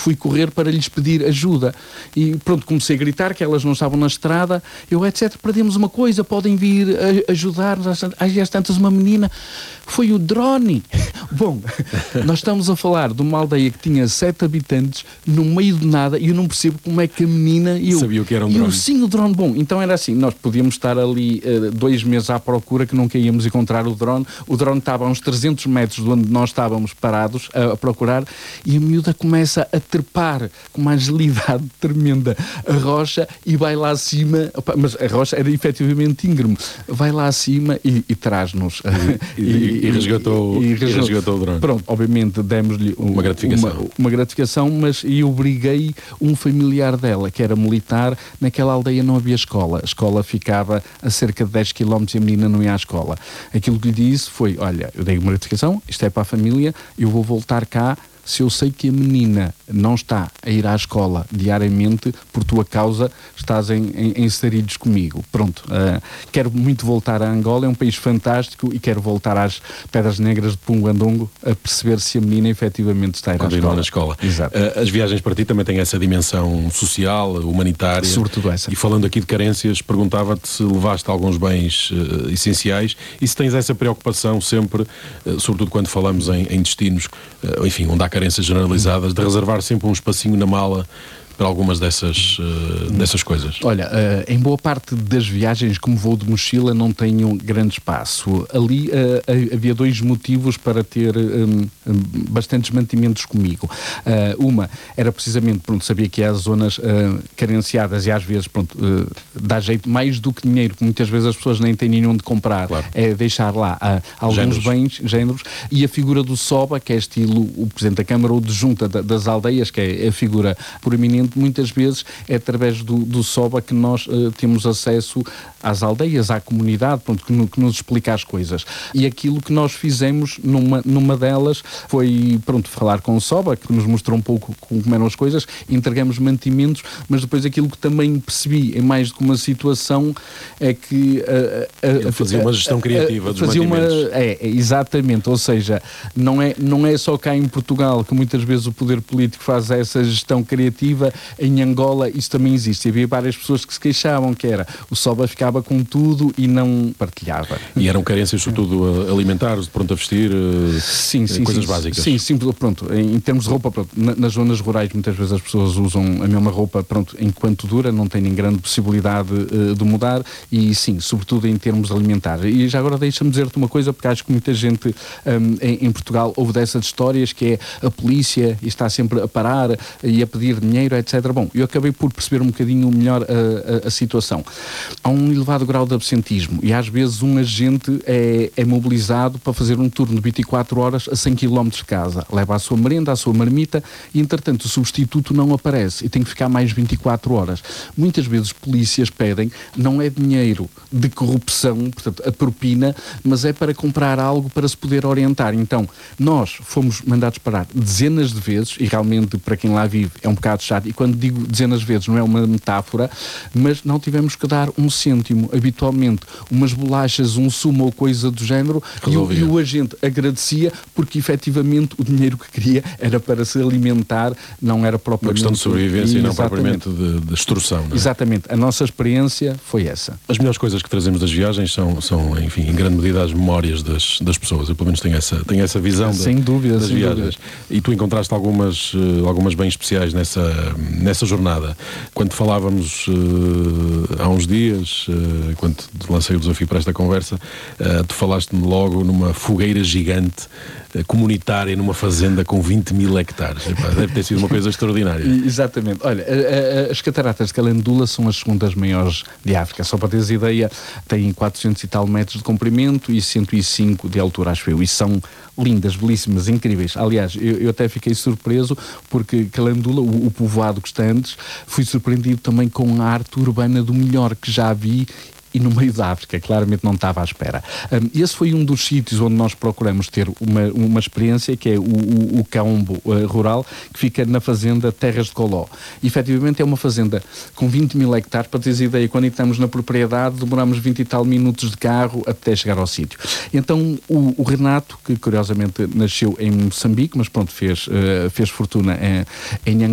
fui correr para lhes pedir ajuda. E pronto, comecei a gritar que elas não estavam na estrada, etc. Perdemos uma coisa, podem vir ajudar-nos. Às tantas uma menina, foi o drone. Bom, nós estamos a falar de uma aldeia que tinha 7 habitantes no meio de nada e eu não percebo como é que a menina... Sabia o que era um drone. Sim, o drone. Bom, então era assim, nós podíamos estar ali 2 meses à procura que nunca íamos encontrar o drone. O drone estava a uns 300 metros de onde nós estávamos parados a procurar e a miúda começa a trepar com uma agilidade tremenda a rocha e vai lá acima, mas a rocha era efetivamente íngreme, vai lá acima e traz-nos. E resgatou o drone. Pronto, obviamente demos-lhe uma gratificação, mas eu obriguei um familiar dela, que era militar, naquela aldeia não havia escola. A escola ficava a cerca de 10 km e a menina não ia à escola. Aquilo que lhe disse foi, olha, eu dei uma gratificação, isto é para a família, eu vou voltar cá se eu sei que a menina não está a ir à escola diariamente, por tua causa estás em sarilhos comigo. Pronto, quero muito voltar a Angola, é um país fantástico e quero voltar às Pedras Negras de Pungandongo a perceber se a menina efetivamente está a ir na escola. Exato. As viagens para ti também têm essa dimensão social, humanitária. Sobretudo essa. E falando aqui de carências, perguntava-te se levaste alguns bens essenciais e se tens essa preocupação sempre, sobretudo quando falamos em destinos, enfim, onde há carências generalizadas, de reservar sempre um espacinho na mala para algumas dessas coisas. Olha, em boa parte das viagens, como voo de mochila, não tenho grande espaço. Ali havia 2 motivos para ter bastantes mantimentos comigo. Uma era precisamente, pronto, sabia que há zonas carenciadas e às vezes, pronto, dá jeito mais do que dinheiro, que muitas vezes as pessoas nem têm nenhum de comprar. Claro. É deixar lá alguns bens, géneros, e a figura do SOBA, que é estilo o Presidente da Câmara ou de junta das aldeias, que é a figura proeminente. Muitas vezes é através do SOBA que nós temos acesso às aldeias, à comunidade, pronto, que nos explica as coisas. E aquilo que nós fizemos numa delas foi, pronto, falar com o SOBA, que nos mostrou um pouco como eram as coisas, entregamos mantimentos, mas depois aquilo que também percebi em mais do que uma situação é que... fazia uma gestão criativa dos mantimentos. Exatamente, ou seja, não é só cá em Portugal que muitas vezes o poder político faz essa gestão criativa. Em Angola isso também existe. Havia várias pessoas que se queixavam que era o SOBA ficava com tudo e não partilhava. E eram carências sobretudo alimentares, de pronto a vestir, coisas básicas. Sim, pronto, em termos de roupa, pronto, nas zonas rurais muitas vezes as pessoas usam a mesma roupa, pronto, enquanto dura, não têm grande possibilidade de mudar e sim, sobretudo em termos alimentares. E já agora deixa-me dizer-te uma coisa, porque acho que muita gente em Portugal ouve dessas histórias que é a polícia está sempre a parar e a pedir dinheiro, etc. Bom, eu acabei por perceber um bocadinho melhor a situação. Há um elevado grau de absentismo e às vezes um agente é mobilizado para fazer um turno de 24 horas a 100 km de casa. Leva a sua merenda, a sua marmita e, entretanto, o substituto não aparece e tem que ficar mais 24 horas. Muitas vezes polícias pedem, não é dinheiro de corrupção, portanto, a propina, mas é para comprar algo para se poder orientar. Então, nós fomos mandados parar dezenas de vezes e realmente, para quem lá vive, é um bocado chato. E quando digo dezenas de vezes, não é uma metáfora, mas não tivemos que dar um cêntimo. Habitualmente, umas bolachas, um sumo ou coisa do género, e o agente agradecia porque, efetivamente, o dinheiro que queria era para se alimentar, não era propriamente... Uma questão de sobrevivência e não propriamente de extorsão, não é? Exatamente. A nossa experiência foi essa. As melhores coisas que trazemos das viagens são enfim, em grande medida as memórias das pessoas. Eu, pelo menos, tenho essa visão sem dúvida, das viagens. E tu encontraste algumas bem especiais nessa jornada. Quando falávamos há uns dias, quando te lancei o desafio para esta conversa, tu falaste-me logo numa fogueira gigante comunitária numa fazenda com 20 mil hectares. Deve ter sido uma coisa extraordinária. Exatamente. Olha, as cataratas de Calendula são as segundas maiores de África. Só para teres ideia, têm 400 e tal metros de comprimento e 105 de altura, acho eu. E são lindas, belíssimas, incríveis. Aliás, eu até fiquei surpreso porque Calendula, o povoado que está antes, fui surpreendido também com a arte urbana do melhor que já vi e no meio da África, claramente não estava à espera. Esse foi um dos sítios onde nós procuramos ter uma experiência, que é o Kaombo rural, que fica na fazenda Terras de Coló. E, efetivamente, é uma fazenda com 20 mil hectares, para teres ideia, quando entramos na propriedade, demoramos 20 e tal minutos de carro até chegar ao sítio. Então, o Renato, que curiosamente nasceu em Moçambique, mas pronto, fez fortuna em Angola,